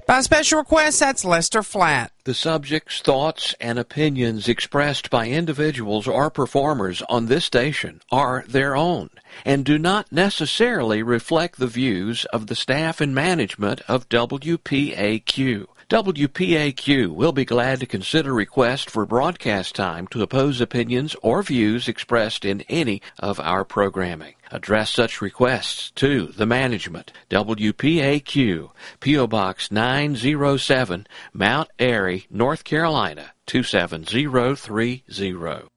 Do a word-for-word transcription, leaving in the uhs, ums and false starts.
By special request, that's Lester Flatt. The subjects, thoughts, and opinions expressed by individuals or performers on this station are their own and do not necessarily reflect the views of the staff and management of W P A Q. W P A Q will be glad to consider requests for broadcast time to oppose opinions or views expressed in any of our programming. Address such requests to the management, W P A Q, P O Box nine oh seven, Mount Airy, North Carolina, two seven zero three zero.